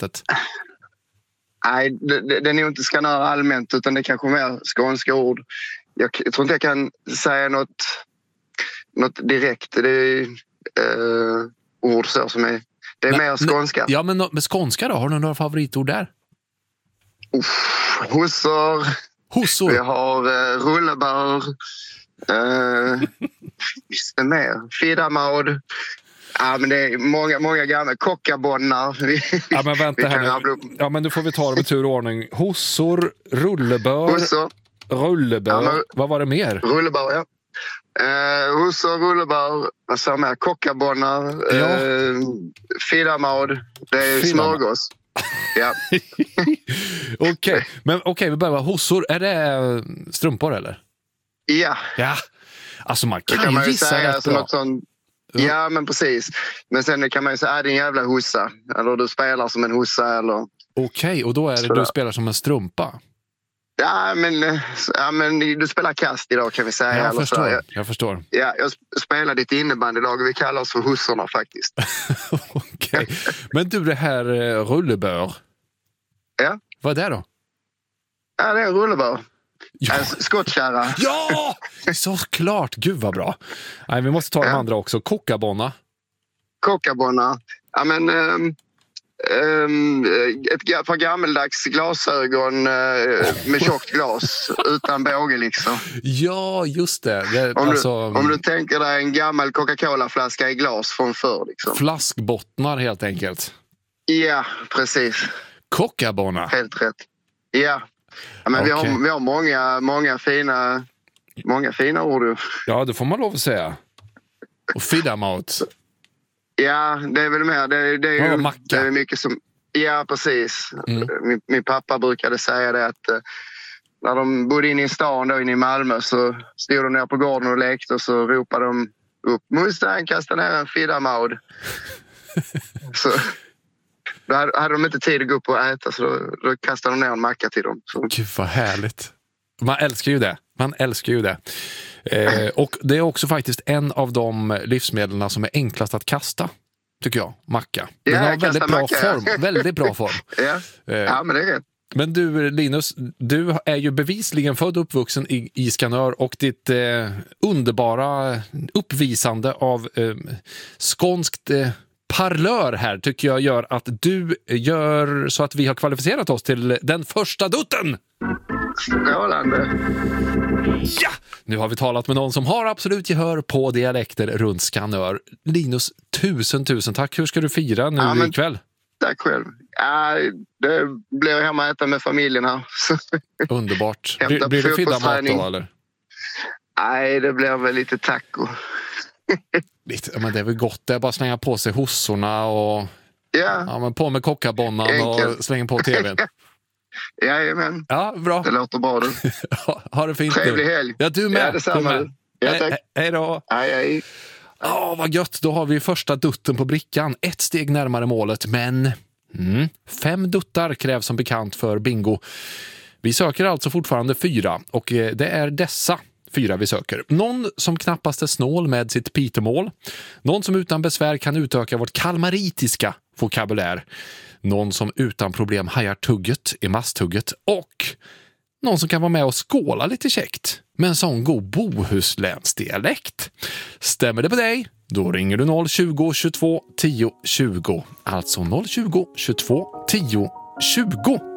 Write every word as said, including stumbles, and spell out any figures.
allmätet? Nej, det, det, det är nog inte Skanör allmänt, utan det är kanske mer skånska ord. Jag, jag tror inte jag kan säga något, något direkt. Det är uh, ord så som är... Det är Nej, mer skånska. Ja, men med skånska då? Har du några favoritord där? Uff, hussor. Hussor. Vi har uh, rullebör. Uh, visst är mer. Fidamaud. Ja, men det är många, många gamla kockabonnar. Ja, men vänta här nu. Ja, men nu får vi ta dem i tur och ordning. Hussor, rullebör. Hussor. Rullebör. Ja, men... Vad var det mer? Rullebör, ja. Uh, hussor, rullebör. Vad sa man? Kockabonnar. Ja. Uh, Fidamaud. Det är smörgås. Ja. Okej, okay. Men okej, okay, vi börjar med hussor. Är det strumpor eller? Ja. Ja. Alltså man kan, kan ju man gissa säga rätt bra. Något sånt. Ja, men precis. Men sen kan man ju säga, är det en jävla hussa? Eller du spelar som en hussa, eller... Okej, okay, och då är det sådär. Du spelar som en strumpa? Ja, men, ja, men du spelar kast idag, kan vi säga. Jag eller förstår, så. Jag, jag förstår. Ja, jag spelar ditt innebandylag och vi kallar oss för hussorna faktiskt. Okej, okay. Men du, det här uh, rullebör. Ja. Vad är det då? Ja, det är en rullebör. Ja. En skottkärra. Ja, såklart. Gud vad bra. Nej, vi måste ta ja. de andra också. Kockabonna. Kockabonna. Ja, men um, um, ett par gammeldags glasögon uh, med tjockt glas utan båge liksom. Ja, just det. det om, alltså, du, om du tänker dig en gammal Coca-Cola-flaska i glas från förr liksom. Flaskbottnar helt enkelt. Ja, precis. Kockabonna. Helt rätt. Ja. Ja, men okay. vi har, vi har många, många fina många fina ord. Ja, det får man lov att säga. Och fidamaut. Ja, det är väl mer. Det, det är ju det är mycket som... Ja, precis. Mm. Min, min pappa brukade säga det att eh, när de bodde inne i stan då inne i Malmö så stod de ner på gården och lekte och så ropade de upp Mustang, kasta ner en fidamaut. Så... Då hade de inte tid att gå upp och äta, så då, då kastade de ner en macka till dem. Så. Gud vad härligt. Man älskar ju det. Man älskar ju det. Eh, och det är också faktiskt en av de livsmedlen som är enklast att kasta, tycker jag. Macka. Den ja, har väldigt bra macka, form. Ja. Väldigt bra form. ja. Eh, ja, men det är rätt. Men du, Linus, du är ju bevisligen född och uppvuxen i, i Skanör och ditt eh, underbara uppvisande av eh, skånskt eh, parlör här tycker jag gör att du gör så att vi har kvalificerat oss till den första dutten. Strålande. Ja, nu har vi talat med någon som har absolut gehör på dialekter runt Skanör. Linus, tusen, tusen tack. Hur ska du fira nu ja, men, ikväll? Tack själv. Ja, det blir hemma att äta med familjen här. Underbart. Blir, blir det fiddamat då, eller? Nej, det blir väl lite taco. Lite, men det är väl gott. Det är bara att slänga på sig hussorna och ja. Ja, men på med kockabonnan och slänga på tvn. Jajamän. Ja, bra. Det låter bra du. ha, ha det fint. Trevlig helg. Ja, du med. Ja, detsamma. Med. Ja, tack. He- hej då. Hej, hej. Ja, vad gött. Då har vi första dutten på brickan. Ett steg närmare målet, men mm, fem duttar krävs som bekant för bingo. Vi söker alltså fortfarande fyra och det är dessa fyra vi söker. Någon som knappast är snål med sitt pitemål. Någon som utan besvär kan utöka vårt kalmaritiska vokabulär. Någon som utan problem hajar tugget i masthugget. Och någon som kan vara med och skåla lite käckt med en sån god bohuslänsdialekt. Stämmer det på dig? Då ringer du noll tjugo, tjugotvå, tio, tjugo. Alltså noll tjugo, tjugotvå, tio, tjugo.